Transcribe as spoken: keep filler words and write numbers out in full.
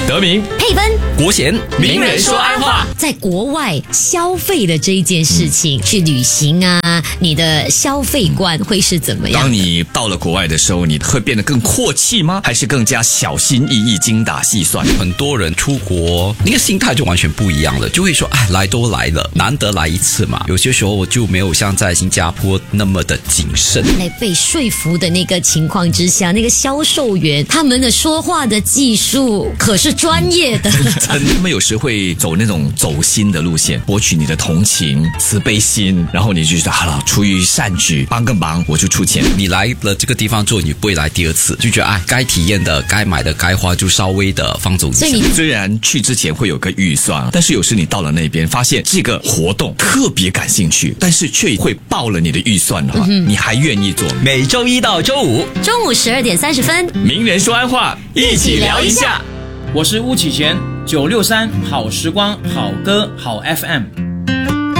德明、 佩芬、 国贤， 名人说安话。 在国外消费的这一件事情，嗯、去旅行啊，你的消费观会是怎么样？ 当你到了国外的时候，你会变得更阔气吗？还是更加小心翼翼、精打细算？ 很多人出国，那个心态就完全不一样了，就会说，哎，来都来了，难得来一次嘛。有些时候我就没有像在新加坡那么的谨慎。 在被说服的那个情况之下，那个销售员他们的说话的技术可是专业的。 他们有时会走那种走心的路线，博取你的同情、慈悲心，然后你就觉得好了，出于善举，帮个忙我就出钱。 你来了这个地方之后，你不会来第二次，就觉得哎，该体验的、该买的、该花就稍微的放走一下。 所以你虽然去之前会有个预算，但是有时你到了那边，发现这个活动特别感兴趣，但是却会爆了你的预算的话，嗯、你还愿意做吗？ 每周一到周五中午十二点三十分， 名人说安话，一起聊一下。 我是巫启贤，九六三好时光好歌好 F M。